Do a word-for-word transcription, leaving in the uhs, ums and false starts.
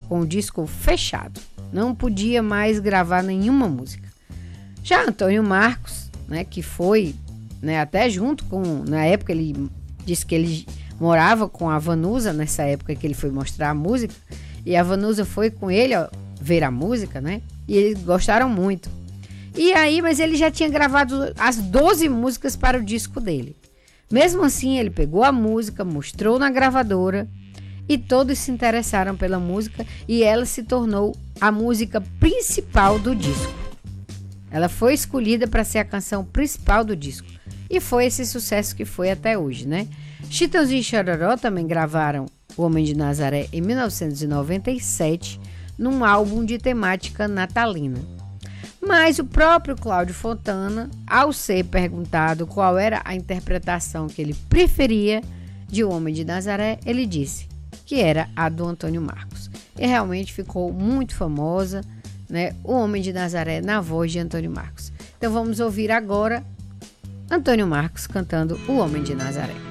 com o disco fechado. Não podia mais gravar nenhuma música. Já Antônio Marcos, né, que foi, né, até junto com... Na época ele disse que ele morava com a Vanusa, nessa época que ele foi mostrar a música. E a Vanusa foi com ele, ó, ver a música, né? E eles gostaram muito. E aí, mas ele já tinha gravado as doze músicas para o disco dele. Mesmo assim, ele pegou a música, mostrou na gravadora e todos se interessaram pela música e ela se tornou a música principal do disco. Ela foi escolhida para ser a canção principal do disco e foi esse sucesso que foi até hoje, né? Chitãozinho e Chororó também gravaram O Homem de Nazaré em mil novecentos e noventa e sete num álbum de temática natalina. Mas o próprio Cláudio Fontana, ao ser perguntado qual era a interpretação que ele preferia de O Homem de Nazaré, ele disse que era a do Antônio Marcos. E realmente ficou muito famosa, né? O Homem de Nazaré na voz de Antônio Marcos. Então vamos ouvir agora Antônio Marcos cantando O Homem de Nazaré.